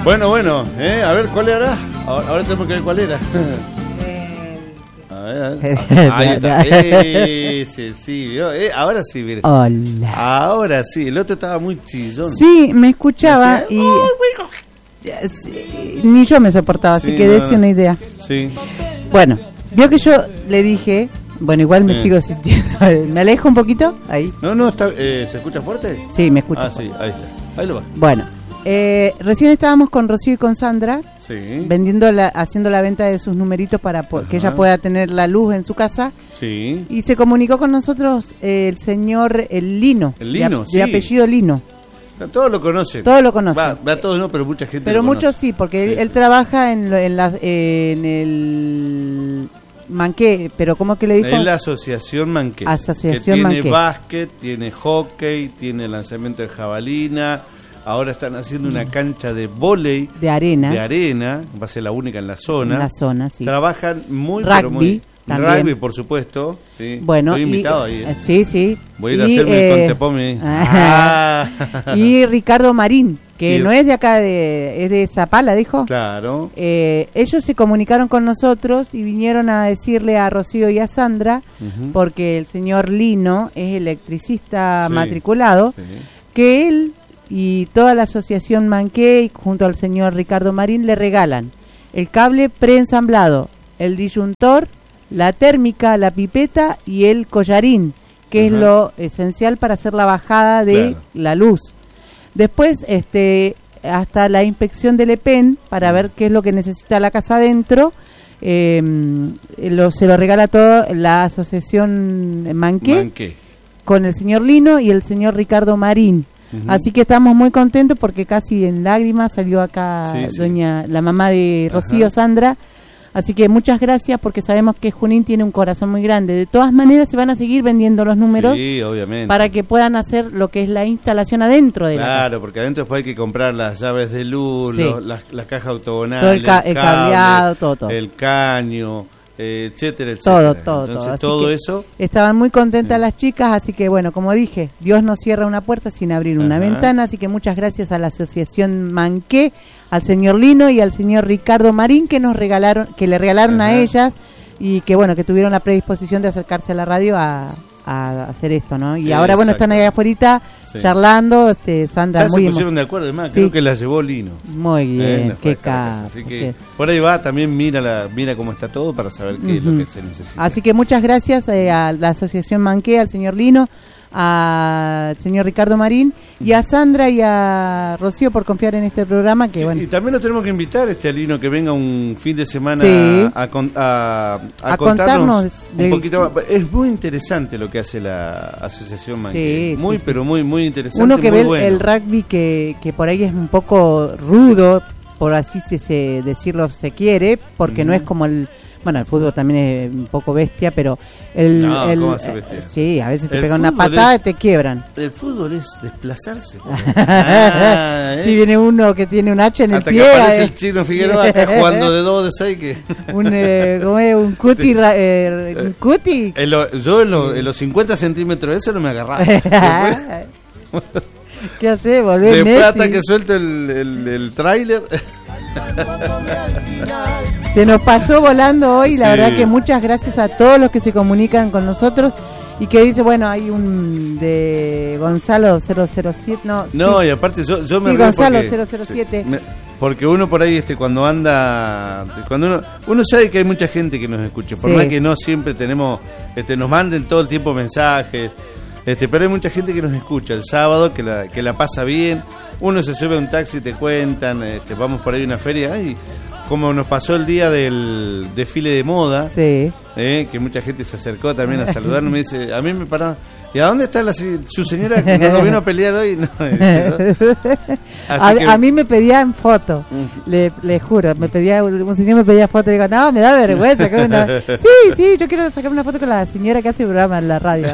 Bueno, a ver, ¿cuál era? Ahora tenemos que ver cuál era. A ver. Ahí está. Sí, ¿vio? Ahora sí, mire. Hola. Ahora sí, el otro estaba muy chillón. Sí, me escuchaba y... Ni yo me soportaba, así que dése una idea. Sí. Bueno, vio que yo le dije... Bueno, igual me sigo sintiendo. ¿Me alejo un poquito? Ahí. No, está, ¿se escucha fuerte? Sí, me escucha. Sí, ahí está. Ahí lo va. Bueno, recién estábamos con Rocío y con Sandra, haciendo la venta de sus numeritos para que ella pueda tener la luz en su casa. Sí. Y se comunicó con nosotros el señor Lino. El Lino, de apellido Lino. Todos lo conocen. Todos lo conocen. Va todos no, pero mucha gente. Pero muchos sí, porque él trabaja en el Manqué, pero ¿cómo que le dijo? En la Asociación Manqué. Asociación que tiene Manqué. Básquet, tiene hockey, tiene lanzamiento de jabalina. Ahora están haciendo una cancha de vóley. De arena. Va a ser la única en la zona. En la zona, sí. Trabajan muy, rugby, pero muy... también. Rugby, por supuesto. Sí. Bueno, estoy invitado ahí. Sí. Voy a ir a hacerme el contepomi. Y Ricardo Marín, que no es de acá, es de Zapala, dijo. Claro. Ellos se comunicaron con nosotros y vinieron a decirle a Rocío y a Sandra, porque el señor Lino es electricista matriculado, que él y toda la asociación Manqué, junto al señor Ricardo Marín, le regalan el cable preensamblado, el disyuntor, la térmica, la pipeta y el collarín, que es lo esencial para hacer la bajada de la luz. Después, hasta la inspección del EPEN para ver qué es lo que necesita la casa adentro, se lo regala todo la asociación Manqué con el señor Lino y el señor Ricardo Marín. Así que estamos muy contentos porque casi en lágrimas salió acá la mamá de Rocío, Sandra. Así que muchas gracias porque sabemos que Junín tiene un corazón muy grande. De todas maneras se van a seguir vendiendo los números obviamente, para que puedan hacer lo que es la instalación adentro de la casa. Claro, porque adentro después hay que comprar las llaves de luz, las cajas octogonales, todo el cableado, todo. El caño, etcétera. Todo. Entonces todo eso. Estaban muy contentas las chicas, así que bueno, como dije, Dios no cierra una puerta sin abrir una ventana, así que muchas gracias a la asociación Manqué, al señor Lino y al señor Ricardo Marín que le regalaron a ellas y que bueno, que tuvieron la predisposición de acercarse a la radio a hacer esto, ¿no? Y ahora bueno, están ahí afuera charlando, Sandra ya se pusieron de acuerdo, además, creo que la llevó Lino. Muy bien, qué caso. Así que por ahí va, también mira cómo está todo para saber qué es lo que se necesita. Así que muchas gracias a la asociación Manqué, al señor Lino, al señor Ricardo Marín y a Sandra y a Rocío por confiar en este programa que bueno. Y también lo tenemos que invitar a Lino que venga un fin de semana a contarnos un poquito más. Es muy interesante lo que hace la asociación Manqué, pero muy interesante. Uno que ve el rugby que por ahí es un poco rudo, por así decirlo se quiere, porque no es como el fútbol también es un poco bestia, pero ¿cómo hace bestia? Sí, a veces te pegan una patada y te quiebran. El fútbol es desplazarse. Si viene uno que tiene un hacha en el pie. Hasta que aparece el Chino Figueroa acá jugando de 2 de 6 que un cuti. Yo en los 50 centímetros de eso no me agarraba. ¿Qué hace? Volver después hasta que suelto el tráiler. Se nos pasó volando hoy, la verdad que muchas gracias a todos los que se comunican con nosotros y que dice, bueno, hay un de Gonzalo 007, y aparte yo me Gonzalo 007. Porque uno por ahí cuando uno sabe que hay mucha gente que nos escucha, por más que no siempre tenemos nos manden todo el tiempo mensajes, pero hay mucha gente que nos escucha el sábado, que la pasa bien. Uno se sube a un taxi y te cuentan, vamos por ahí a una feria, como nos pasó el día del desfile de moda, que mucha gente se acercó también a saludarnos, me dice, a mí me paraba, ¿y a dónde está su señora que no vino a pelear hoy? No, a mí me pedían foto, le juro, un señor me pedía foto y digo, no, me da vergüenza. Sí, yo quiero sacar una foto con la señora que hace el programa en la radio.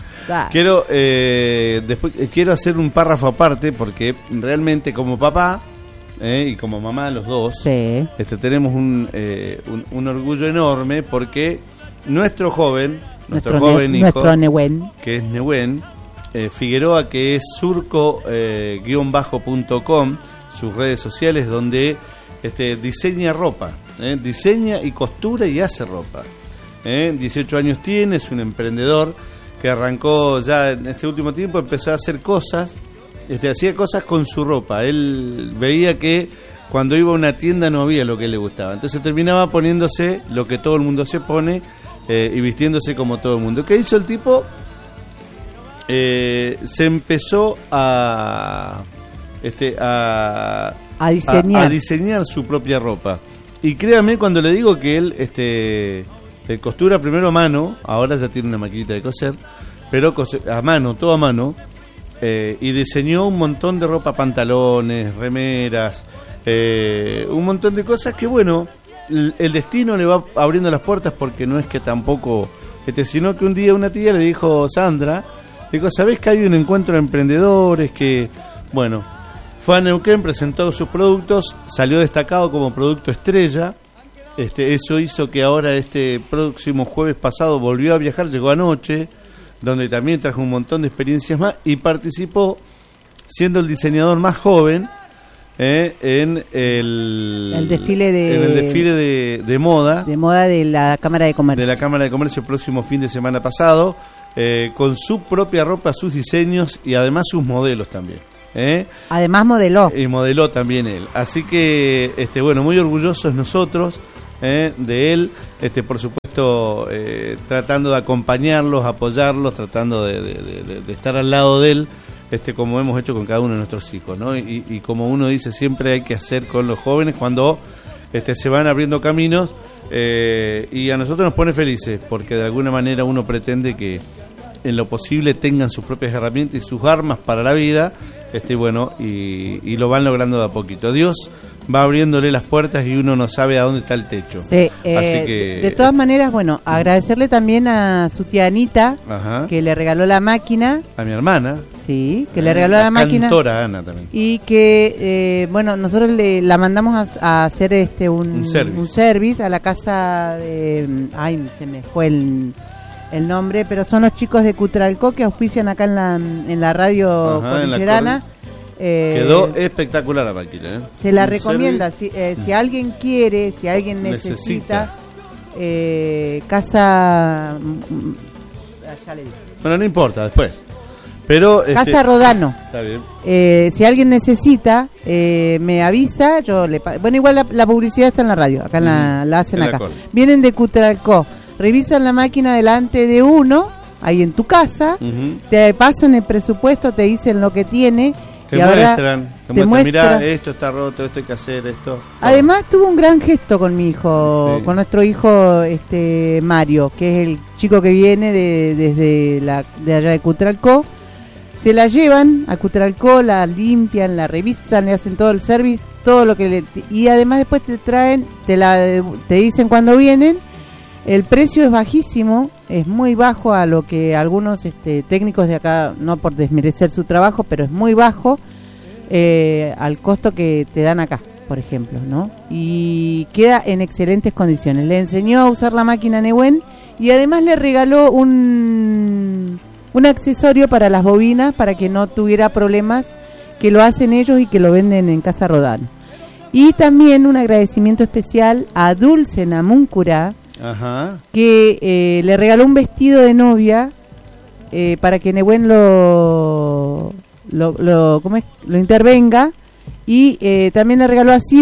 Quiero hacer un párrafo aparte porque realmente como papá y como mamá los dos tenemos un orgullo enorme porque nuestro joven hijo, Nehuen, que es Nehuen Figueroa, que es surco-.com, sus redes sociales, donde diseña ropa, diseña y costura y hace ropa. 18 años tiene, es un emprendedor que arrancó ya en este último tiempo, empezó a hacer cosas, hacía cosas con su ropa. Él veía que cuando iba a una tienda no había lo que le gustaba, entonces terminaba poniéndose lo que todo el mundo se pone y vistiéndose como todo el mundo. ¿Qué hizo el tipo? Se empezó a diseñar su propia ropa. Y créame cuando le digo que él costura primero a mano, ahora ya tiene una maquinita de coser, pero a mano, todo a mano, y diseñó un montón de ropa, pantalones, remeras, un montón de cosas que bueno, el destino le va abriendo las puertas, porque no es que tampoco, sino que un día una tía le dijo, Sandra, ¿sabés que hay un encuentro de emprendedores que, bueno, fue a Neuquén, presentó sus productos, salió destacado como producto estrella? Eso hizo que ahora próximo jueves pasado volvió a viajar, llegó anoche, donde también trajo un montón de experiencias más y participó siendo el diseñador más joven en el desfile de moda de la Cámara de Comercio. De la Cámara de Comercio el próximo fin de semana pasado, con su propia ropa, sus diseños y además sus modelos también. Además modeló. Y modeló también él. Así que, bueno, muy orgullosos nosotros de él, por supuesto, tratando de acompañarlos, apoyarlos, tratando de estar al lado de él, como hemos hecho con cada uno de nuestros hijos, ¿no? Y como uno dice, siempre hay que hacer con los jóvenes cuando se van abriendo caminos, y a nosotros nos pone felices, porque de alguna manera uno pretende que en lo posible tengan sus propias herramientas y sus armas para la vida, bueno, y lo van logrando de a poquito. Dios va abriéndole las puertas y uno no sabe a dónde está el techo. Sí, así que de todas maneras, bueno, agradecerle también a su tía Anita, que le regaló la máquina. A mi hermana. Sí, que le regaló la máquina. Cantora Ana también. Y que, bueno, nosotros la mandamos a hacer un service a la casa de... Ay, se me fue el nombre, pero son los chicos de Cutralcó que auspician acá en la radio cordillerana. Quedó espectacular la máquina, se la recomienda si alguien quiere, si alguien necesita. Casa ya le dije. Bueno, no importa, después, pero Casa Rodano. Está bien. Si alguien necesita, me avisa, yo le bueno, igual la publicidad está en la radio, acá la hacen acá. Vienen de Cutralcó, revisan la máquina delante de uno, ahí en tu casa, te pasan el presupuesto, te dicen lo que tiene. Te muestran, mirá, esto está roto, esto hay que hacer, esto. Además tuvo un gran gesto con mi hijo, con nuestro hijo Mario, que es el chico que viene de allá de Cutralcó. Se la llevan a Cutralcó, la limpian, la revisan, le hacen todo el service, todo lo que y además después te traen, te dicen cuando vienen. El precio es bajísimo, es muy bajo a lo que algunos técnicos de acá, no por desmerecer su trabajo, pero es muy bajo al costo que te dan acá, por ejemplo, ¿no? Y queda en excelentes condiciones. Le enseñó a usar la máquina Neuquén y además le regaló un accesorio para las bobinas para que no tuviera problemas, que lo hacen ellos y que lo venden en Casa Rodano. Y también un agradecimiento especial a Dulce Namuncurá, que le regaló un vestido de novia para que Neuquén lo intervenga, y también le regaló así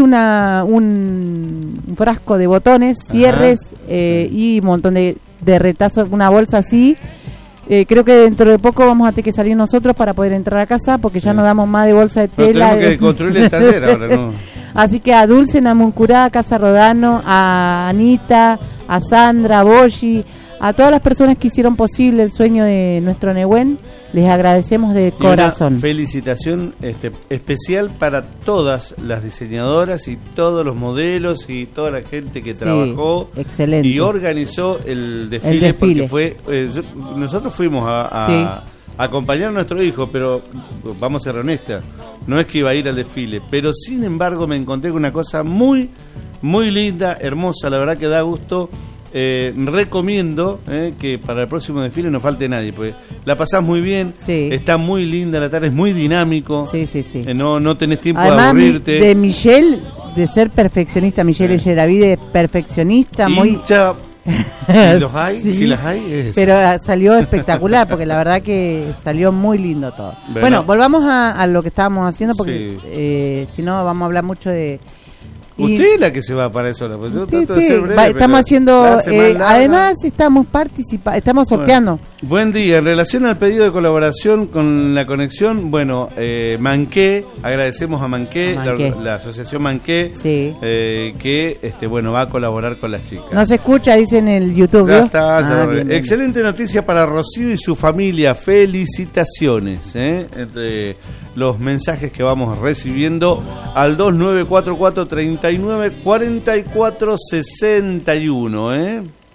un frasco de botones, cierres y un montón de retazos, una bolsa así. Creo que dentro de poco vamos a tener que salir nosotros para poder entrar a casa, porque ya no damos más de bolsa de tela. Tenemos que construir el taller ahora, ¿no? Así que a Dulce Namuncurá, a Casa Rodano, a Anita, a Sandra, a Boyi, a todas las personas que hicieron posible el sueño de nuestro Neuquén, les agradecemos de corazón. Una felicitación especial para todas las diseñadoras y todos los modelos y toda la gente que trabajó y organizó el desfile. Porque fue nosotros fuimos a acompañar a nuestro hijo, pero vamos a ser honestas, no es que iba a ir al desfile, pero sin embargo me encontré con una cosa muy, muy linda, hermosa, la verdad que da gusto recomiendo que para el próximo desfile no falte nadie, porque la pasás muy bien, sí. Está muy linda la tarde, es muy dinámico, sí. No tenés tiempo además, de aburrirte. De Michelle, de ser perfeccionista, Michelle Yeravide, perfeccionista, hincha, si los hay, sí, si las hay, pero salió espectacular, porque la verdad que salió muy lindo todo. Bueno, volvamos a lo que estábamos haciendo, porque si no vamos a hablar mucho de... Usted es la que se va para eso, pues yo trato de ser breve, estamos haciendo, además estamos sorteando. Buen día, en relación al pedido de colaboración con la conexión, bueno, Manqué, agradecemos a Manqué, la asociación Manqué, que bueno, va a colaborar con las chicas. No se escucha, dice en el YouTube. Ya está, bien. Excelente noticia para Rocío y su familia, felicitaciones, entre los mensajes que vamos recibiendo al 2944 39 44 61,